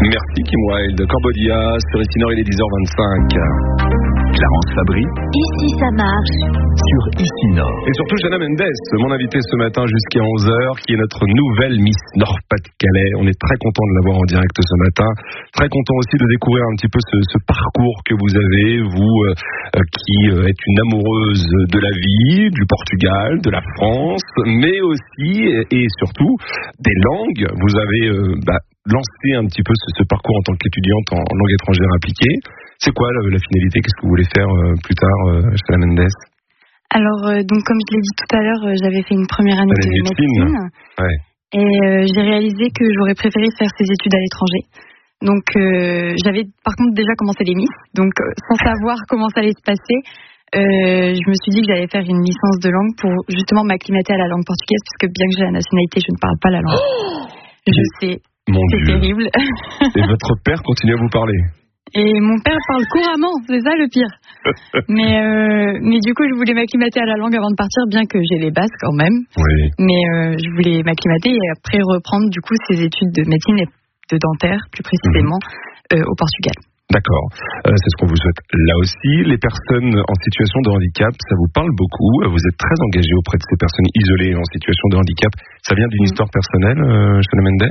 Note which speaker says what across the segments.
Speaker 1: Merci Kim Wilde. Cambodia, sur ici Nord, il est 10h25. Clarence Fabry.
Speaker 2: Ici ça marche.
Speaker 1: Sur ici Nord. Et surtout Chana Mendes, mon invité ce matin jusqu'à 11h, qui est notre nouvelle Miss Nord-Pas-de-Calais. On est très content de l'avoir en direct ce matin. Très content aussi de découvrir un petit peu ce parcours que vous avez, vous qui êtes une amoureuse de la vie, du Portugal, de la France, mais aussi et surtout des langues. Vous avez lancé un petit peu ce parcours en tant qu'étudiante en langue étrangère appliquée. C'est quoi la finalité? Qu'est-ce que vous voulez faire plus tard, Chana Mendes?
Speaker 3: Alors, donc comme je l'ai dit tout à l'heure, j'avais fait une première année de médecine.
Speaker 1: Ouais.
Speaker 3: Et j'ai réalisé que j'aurais préféré faire ces études à l'étranger. Donc, j'avais par contre déjà commencé les Miss. Donc, sans savoir comment ça allait se passer, je me suis dit que j'allais faire une licence de langue pour justement m'acclimater à la langue portugaise, parce que bien que j'ai la nationalité, je ne parle pas la langue. Je sais, c'est terrible.
Speaker 1: Et votre père continue à vous parler?
Speaker 3: Et mon père parle couramment, c'est ça le pire. Mais du coup, je voulais m'acclimater à la langue avant de partir, bien que j'ai les bases quand même.
Speaker 1: Oui.
Speaker 3: Mais je voulais m'acclimater et après reprendre du coup ces études de médecine et de dentaire, plus précisément, au Portugal.
Speaker 1: D'accord. C'est ce qu'on vous souhaite là aussi. Les personnes en situation de handicap, ça vous parle beaucoup. Vous êtes très engagé auprès de ces personnes isolées en situation de handicap. Ça vient d'une histoire personnelle, Chana Mendes?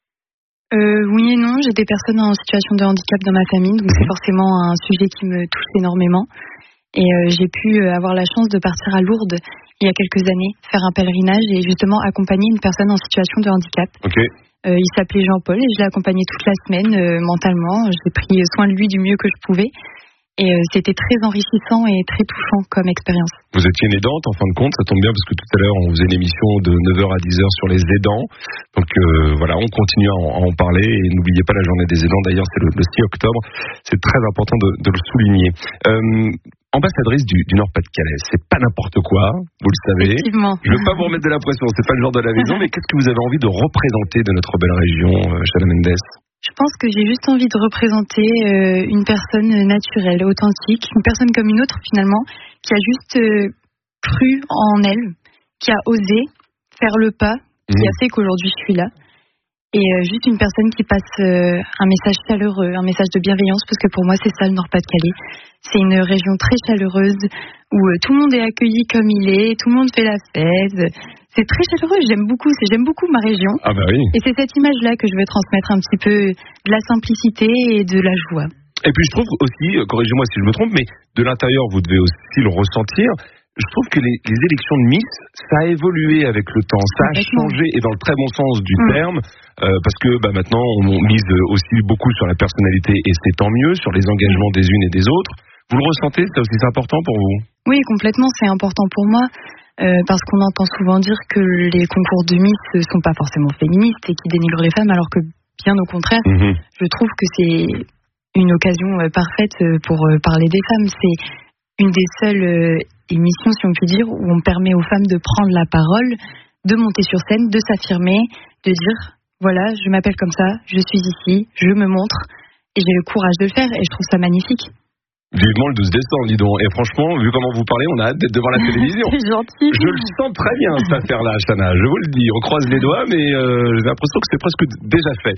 Speaker 3: Oui et non, j'ai des personnes en situation de handicap dans ma famille, donc c'est forcément un sujet qui me touche énormément. Et j'ai pu avoir la chance de partir à Lourdes il y a quelques années, faire un pèlerinage et justement accompagner une personne en situation de handicap.
Speaker 1: Okay.
Speaker 3: Il s'appelait Jean-Paul et je l'ai accompagné toute la semaine mentalement. J'ai pris soin de lui du mieux que je pouvais. Et c'était très enrichissant et très touchant comme expérience.
Speaker 1: Vous étiez une aidante, en fin de compte, ça tombe bien parce que tout à l'heure on faisait une émission de 9h à 10h sur les aidants. Donc voilà, on continue à en parler et n'oubliez pas la journée des aidants, d'ailleurs c'est le 6 octobre, c'est très important de le souligner. Ambassadrice du Nord-Pas-de-Calais, c'est pas n'importe quoi, vous le savez.
Speaker 3: Effectivement.
Speaker 1: Je veux pas vous remettre de la pression, c'est pas le genre de la maison, mais qu'est-ce que vous avez envie de représenter de notre belle région, Chana Mendes?
Speaker 3: Je pense que j'ai juste envie de représenter une personne naturelle, authentique, une personne comme une autre finalement, qui a juste cru en elle, qui a osé faire le pas, qui a fait qu'aujourd'hui je suis là. Et juste une personne qui passe un message chaleureux, un message de bienveillance, parce que pour moi c'est ça le Nord-Pas-de-Calais. C'est une région très chaleureuse où tout le monde est accueilli comme il est, tout le monde fait la fête. C'est très chaleureux, j'aime beaucoup ma région.
Speaker 1: Ah bah oui.
Speaker 3: Et c'est cette image-là que je veux transmettre un petit peu, de la simplicité et de la joie.
Speaker 1: Et puis je trouve aussi, corrigez-moi si je me trompe, mais de l'intérieur vous devez aussi le ressentir. Je trouve que les élections de Miss, ça a évolué avec le temps, ça a changé et dans le très bon sens du terme, parce que maintenant on mise aussi beaucoup sur la personnalité et c'est tant mieux, sur les engagements des unes et des autres. Vous le ressentez, ça aussi c'est important pour vous? Oui,
Speaker 3: complètement, c'est important pour moi. Parce qu'on entend souvent dire que les concours de Miss ne sont pas forcément féministes et qui dénigrent les femmes, alors que bien au contraire, je trouve que c'est une occasion parfaite pour parler des femmes. C'est une des seules émissions, si on peut dire, où on permet aux femmes de prendre la parole, de monter sur scène, de s'affirmer, de dire voilà, je m'appelle comme ça, je suis ici, je me montre et j'ai le courage de le faire et je trouve ça magnifique.
Speaker 1: Vivement le 12 décembre, dis donc. Et franchement, vu comment vous parlez, on a hâte d'être devant la télévision.
Speaker 3: C'est gentil.
Speaker 1: Je le sens très bien, cette affaire-là, Chana. Je vous le dis. On croise les doigts, mais j'ai l'impression que c'est presque déjà fait.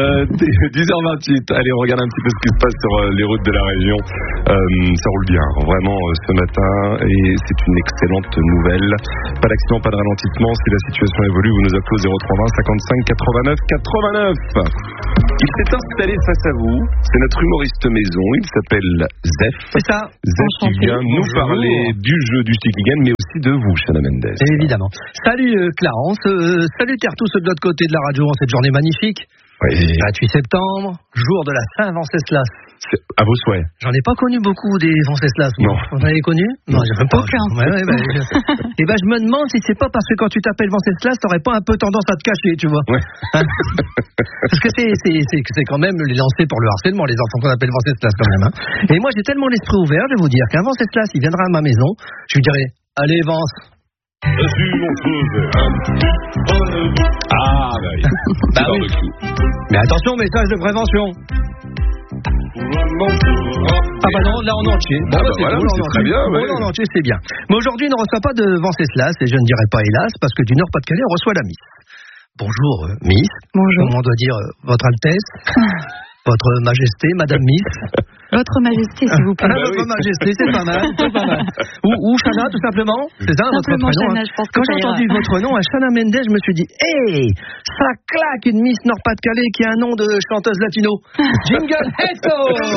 Speaker 1: 10h28. Allez, on regarde un petit peu ce qui se passe sur les routes de la région. Ça roule bien, vraiment, ce matin. Et c'est une excellente nouvelle. Pas d'accident, pas de ralentissement. Si la situation évolue, vous nous appelez au 0320 55 89 89. Il s'est installé face à vous. C'est notre humoriste maison. Il s'appelle Zef.
Speaker 4: C'est ça.
Speaker 1: Zef qui vient nous parler du jeu du Stick Again, mais aussi de vous, Chana Mendes.
Speaker 4: Évidemment. Salut Clarence. Salut tous ceux de l'autre côté de la radio en cette journée magnifique.
Speaker 1: Oui.
Speaker 4: 28 septembre, jour de la Saint-Venceslas.
Speaker 1: À vos souhaits.
Speaker 4: J'en ai pas connu beaucoup des Venceslas.
Speaker 1: Non.
Speaker 4: Vous en avez connu? Non, j'ai même pas.
Speaker 3: Aucun.
Speaker 4: Et je me demande si c'est pas parce que quand tu t'appelles Venceslas, t'aurais pas un peu tendance à te cacher, tu vois.
Speaker 1: Ouais.
Speaker 4: Hein? Parce que c'est quand même les lancer pour le harcèlement, les enfants qu'on appelle Venceslas quand même. Hein. Et moi, j'ai tellement l'esprit ouvert, je vais vous dire qu'un Venceslas, il viendra à ma maison, je lui dirai, allez Vence.
Speaker 1: Ah, bah oui.
Speaker 4: Bah oui. Mais attention, message de prévention. Ah bah non, là en entier. Bon,
Speaker 1: c'est voilà, c'est très bien.
Speaker 4: Ouais. En entier, c'est bien. Mais aujourd'hui, on ne reçoit pas de Venceslas, et je ne dirais pas hélas, parce que du Nord-Pas-de-Calais, on reçoit la Miss. bonjour Miss.
Speaker 3: Bonjour.
Speaker 4: Comment on doit dire Votre Altesse, Votre Majesté, Madame Miss.
Speaker 3: Votre Majesté, s'il vous plaît.
Speaker 4: Votre Majesté, c'est pas mal, c'est pas mal. Ou Chana, tout simplement. C'est ça, votre
Speaker 3: Simplement
Speaker 4: prénom.
Speaker 3: Chana, je pense que
Speaker 4: Quand
Speaker 3: ça
Speaker 4: j'ai
Speaker 3: ira.
Speaker 4: entendu votre nom, à Chana Mendes, je me suis dit, hey, ça claque une Miss Nord-Pas-de-Calais qui a un nom de chanteuse latino. Jingle, Echo.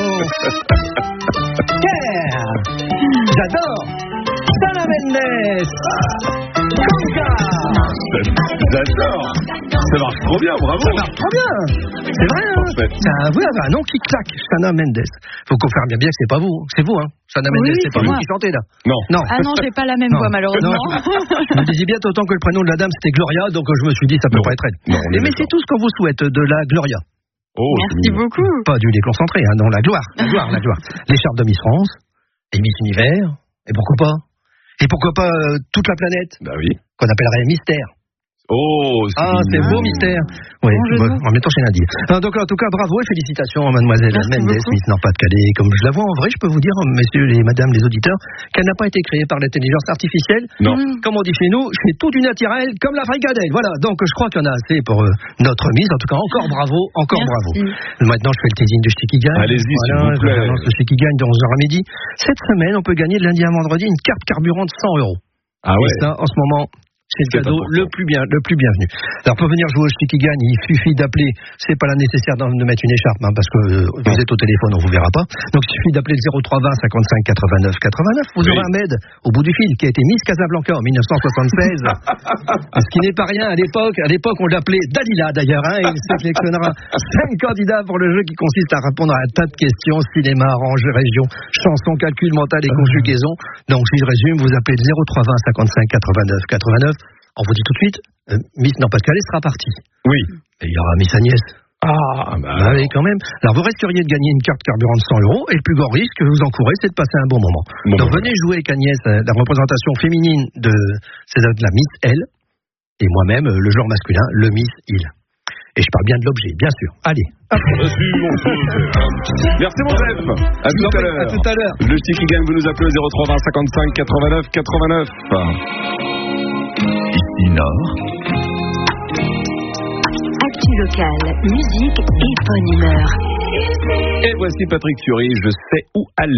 Speaker 4: Yeah. J'adore. Chana Mendes. Conga.
Speaker 1: J'adore. Ça marche trop bien, bravo.
Speaker 4: Ça marche trop bien. C'est vrai, hein. Vous avez un nom qui claque, Chana Mendes. Faut confirmer bien que c'est pas vous. C'est vous, hein. Chana Mendes,
Speaker 3: Oui,
Speaker 4: c'est pas
Speaker 3: c'est
Speaker 4: vous
Speaker 3: moi.
Speaker 4: qui chantez, là.
Speaker 1: Non.
Speaker 4: Non.
Speaker 3: Ah non, j'ai pas la même
Speaker 4: Non.
Speaker 3: voix, malheureusement.
Speaker 4: Je me disais bien autant que le prénom de la dame c'était Gloria, donc je me suis dit ça peut
Speaker 1: Non.
Speaker 4: pas être elle.
Speaker 1: Non, on est
Speaker 4: Mais
Speaker 1: d'accord.
Speaker 4: c'est tout ce qu'on vous souhaite de la Gloria.
Speaker 1: Oh,
Speaker 3: Merci beaucoup.
Speaker 4: Pas du déconcentré, hein, non, la gloire, la gloire, la gloire. L'écharpe de Miss France, et Miss Univers, et pourquoi pas toute la planète,
Speaker 1: Bah oui.
Speaker 4: qu'on appellerait Mystère.
Speaker 1: Oh,
Speaker 4: C'est beau Mystère. Oui,
Speaker 3: Bon jeu de mots.
Speaker 4: en mettant chez lundi. Donc en tout cas, bravo et félicitations à mademoiselle
Speaker 3: Merci
Speaker 4: Mendes,
Speaker 3: beaucoup.
Speaker 4: Miss Nord-Pas-de-Calais. Comme je la vois en vrai, je peux vous dire, messieurs et madame les auditeurs, qu'elle n'a pas été créée par l'intelligence artificielle.
Speaker 1: Non.
Speaker 4: Comme on dit chez nous, c'est tout du naturel, comme la fricadelle. Voilà, donc je crois qu'il y en a assez pour notre mise. En tout cas, encore bravo, encore
Speaker 3: Merci.
Speaker 4: bravo. Maintenant, je fais le teasing de ce qui gagne.
Speaker 1: Allez-y, s'il vous plaît.
Speaker 4: J'annonce le qui gagne dans 11h à midi. Cette semaine, on peut gagner de lundi à vendredi une carte carburant de 100 €.
Speaker 1: Ah
Speaker 4: Et
Speaker 1: ouais.
Speaker 4: ça, en ce moment, c'est le
Speaker 1: C'est
Speaker 4: cadeau
Speaker 1: important.
Speaker 4: le plus bienvenu. Alors pour venir jouer au Chic qui gagne, il suffit d'appeler, c'est pas la nécessaire de mettre une écharpe, hein, parce que vous êtes au téléphone, on vous verra pas. Donc il suffit d'appeler le 0320 55 89 89. Vous
Speaker 1: Oui.
Speaker 4: aurez un med au bout du fil qui a été Miss Casablanca en 1976. Ce qui n'est pas rien à l'époque. À l'époque, on l'appelait Dalila d'ailleurs. Hein, et il sélectionnera 5 candidats pour le jeu qui consiste à répondre à un tas de questions cinéma, range, région, chansons, calcul mental et conjugaison. Donc si je résume, vous appelez le 0320 55 89 89. On vous dit tout de suite, Miss Nord-Pas-de-Calais sera partie.
Speaker 1: Oui.
Speaker 4: Et il y aura Miss Agnès.
Speaker 1: Ah,
Speaker 4: Ah oui, quand même. Alors, vous risqueriez de gagner une carte carburant de 100 €, et le plus grand risque que vous encourez, c'est de passer un bon moment.
Speaker 1: Bon,
Speaker 4: Donc,
Speaker 1: ben,
Speaker 4: venez jouer avec Agnès, la représentation féminine c'est de la Miss Elle, et moi-même, le genre masculin, le Miss Il. Et je parle bien de l'objet, bien sûr. Allez, hop.
Speaker 1: Merci mon chef. À tout à l'heure.
Speaker 4: À tout à l'heure.
Speaker 1: Le Chic qui gagne, vous nous appelez au 0320 55 89 89. Ici Nord.
Speaker 2: Actu locale, musique et bonne humeur.
Speaker 1: Et voici Patrick Fiori, je sais où